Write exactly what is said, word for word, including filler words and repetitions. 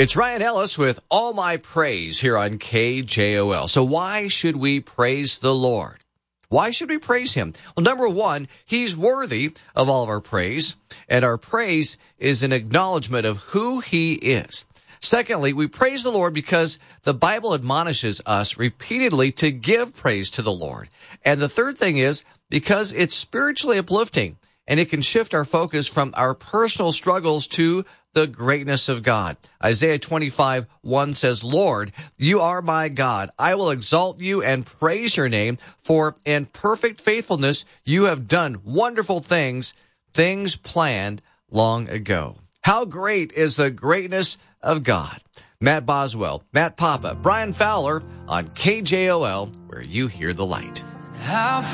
It's Ryan Ellis with All My Praise here on K J O L. So why should we praise the Lord? Why should we praise him? Well, number one, he's worthy of all of our praise, and our praise is an acknowledgement of who he is. Secondly, we praise the Lord because the Bible admonishes us repeatedly to give praise to the Lord. And the third thing is because it's spiritually uplifting, and it can shift our focus from our personal struggles to the greatness of God. Isaiah twenty-five one says, Lord, you are my God. I will exalt you and praise your name, for in perfect faithfulness you have done wonderful things, things planned long ago. How great is the greatness of God. Matt Boswell, Matt Papa, Brian Fowler on K J O L, where you hear the light. How